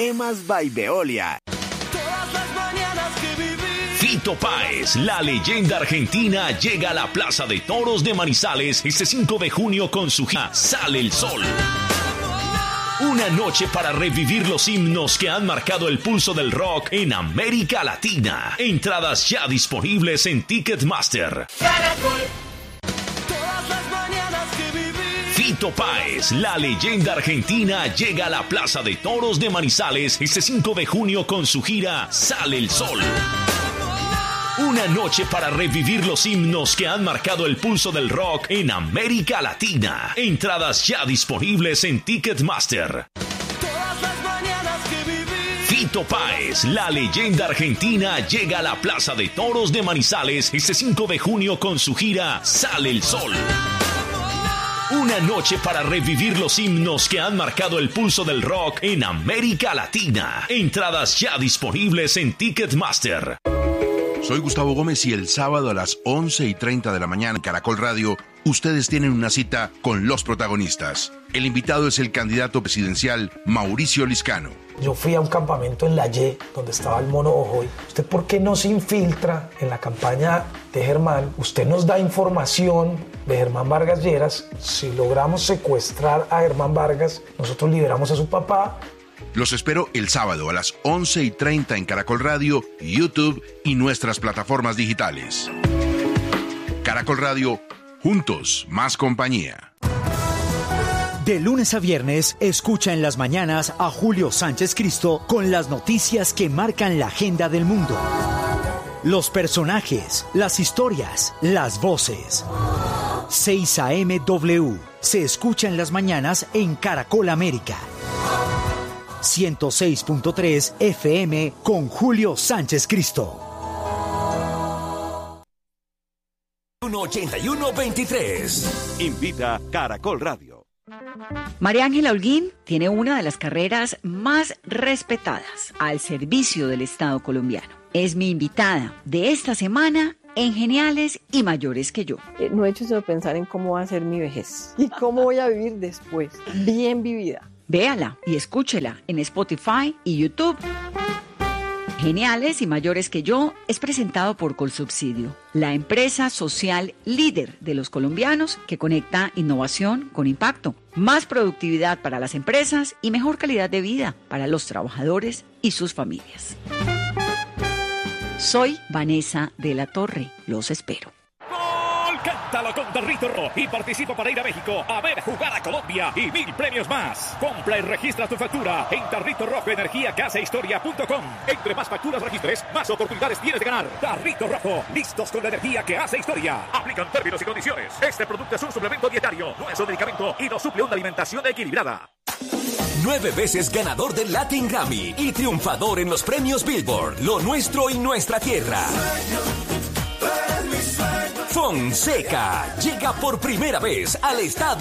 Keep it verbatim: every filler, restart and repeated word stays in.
Emas by Veolia. Fito Páez, la leyenda argentina, llega a la Plaza de Toros de Manizales este cinco de junio con su gira Sale el Sol. Una noche para revivir los himnos que han marcado el pulso del rock en América Latina. Entradas ya disponibles en Ticketmaster. Fito Páez, la leyenda argentina, llega a la Plaza de Toros de Manizales este cinco de junio con su gira Sale el Sol. Una noche para revivir los himnos que han marcado el pulso del rock en América Latina. Entradas ya disponibles en Ticketmaster. Fito Páez, la leyenda argentina, llega a la Plaza de Toros de Manizales este cinco de junio con su gira Sale el Sol. Una noche para revivir los himnos que han marcado el pulso del rock en América Latina. Entradas ya disponibles en Ticketmaster. Soy Gustavo Gómez y el sábado a las once y treinta de la mañana en Caracol Radio, ustedes tienen una cita con los protagonistas. El invitado es el candidato presidencial Mauricio Liscano. Yo fui a un campamento en La Y, donde estaba el Mono Ojoy. ¿Usted por qué no se infiltra en la campaña de Germán? Usted nos da información de Germán Vargas Lleras. Si logramos secuestrar a Germán Vargas, nosotros liberamos a su papá. Los espero el sábado a las once y treinta en Caracol Radio, YouTube y nuestras plataformas digitales. Caracol Radio, juntos, más compañía. De lunes a viernes, escucha en las mañanas a Julio Sánchez Cristo con las noticias que marcan la agenda del mundo. Los personajes, las historias, las voces. seis A M W se escucha en las mañanas en Caracol América. ciento seis punto tres F M con Julio Sánchez Cristo. ochenta y uno veintitrés. Invita Caracol Radio. María Ángela Holguín tiene una de las carreras más respetadas al servicio del Estado colombiano. Es mi invitada de esta semana en Geniales y Mayores que Yo. Eh, no he hecho sino pensar en cómo va a ser mi vejez y cómo voy a vivir después, bien vivida. Véala y escúchela en Spotify y YouTube. Geniales y Mayores que Yo es presentado por Colsubsidio, la empresa social líder de los colombianos que conecta innovación con impacto, más productividad para las empresas y mejor calidad de vida para los trabajadores y sus familias. Soy Vanessa de la Torre. Los espero. Cántalo con Tarrito Rojo y participa para ir a México a ver jugar a Colombia y mil premios más. Compra y registra tu factura en Tarrito Rojo Energía Casa Historia punto com. Entre más facturas registres, más oportunidades tienes de ganar. Tarrito Rojo, listos con la energía que hace historia. Aplican términos y condiciones. Este producto es un suplemento dietario, no es un medicamento y no suple una alimentación equilibrada. Nueve veces ganador del Latin Grammy y triunfador en los premios Billboard, Lo Nuestro y Nuestra Tierra. Fonseca llega por primera vez al estadio